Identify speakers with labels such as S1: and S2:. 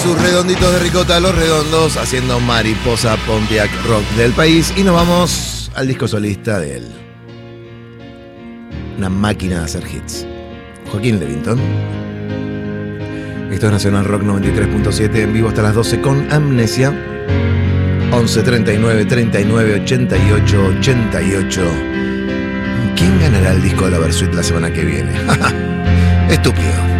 S1: Sus redonditos de ricota, los redondos, haciendo Mariposa Pontiac Rock del país. Y nos vamos al disco solista de él. Una máquina de hacer hits. Joaquín Levington. Esto es Nacional Rock 93.7 en vivo hasta las 12 con Amnesia. 11 39 39 88 88. ¿Quién ganará el disco de la Versuit la semana que viene? Estúpido.